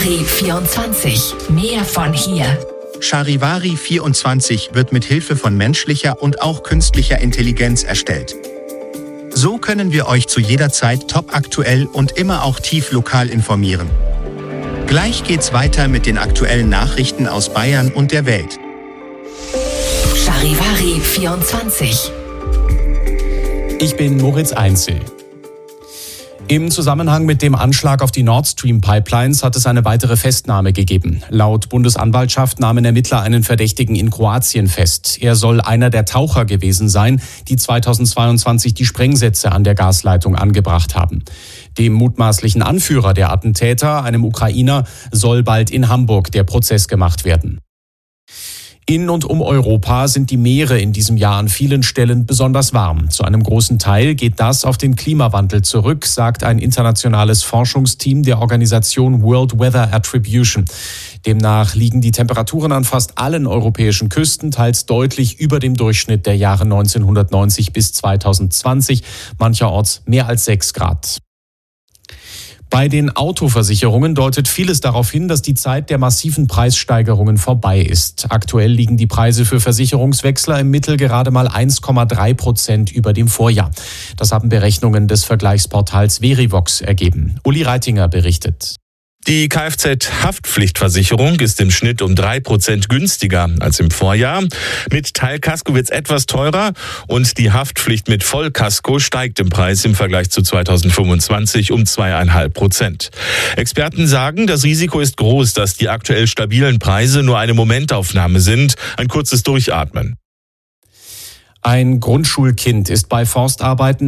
Charivari 24. Mehr von hier. Charivari 24 wird mit Hilfe von menschlicher und auch künstlicher Intelligenz erstellt. So können wir euch zu jeder Zeit topaktuell und immer auch tief lokal informieren. Gleich geht's weiter mit den aktuellen Nachrichten aus Bayern und der Welt. Charivari 24. Ich bin Moritz Einzel. Im Zusammenhang mit dem Anschlag auf die Nord Stream Pipelines hat es eine weitere Festnahme gegeben. Laut Bundesanwaltschaft nahmen Ermittler einen Verdächtigen in Kroatien fest. Er soll einer der Taucher gewesen sein, die 2022 die Sprengsätze an der Gasleitung angebracht haben. Dem mutmaßlichen Anführer der Attentäter, einem Ukrainer, soll bald in Hamburg der Prozess gemacht werden. In und um Europa sind die Meere in diesem Jahr an vielen Stellen besonders warm. Zu einem großen Teil geht das auf den Klimawandel zurück, sagt ein internationales Forschungsteam der Organisation World Weather Attribution. Demnach liegen die Temperaturen an fast allen europäischen Küsten teils deutlich über dem Durchschnitt der Jahre 1990 bis 2020, mancherorts mehr als 6 Grad. Bei den Autoversicherungen deutet vieles darauf hin, dass die Zeit der massiven Preissteigerungen vorbei ist. Aktuell liegen die Preise für Versicherungswechsler im Mittel gerade mal 1,3% über dem Vorjahr. Das haben Berechnungen des Vergleichsportals Verivox ergeben. Uli Reitinger berichtet. Die Kfz-Haftpflichtversicherung ist im Schnitt um 3% günstiger als im Vorjahr. Mit Teilkasko wird es etwas teurer und die Haftpflicht mit Vollkasko steigt im Preis im Vergleich zu 2025 um 2,5%. Experten sagen, das Risiko ist groß, dass die aktuell stabilen Preise nur eine Momentaufnahme sind, ein kurzes Durchatmen. Ein Grundschulkind ist bei Forstarbeiten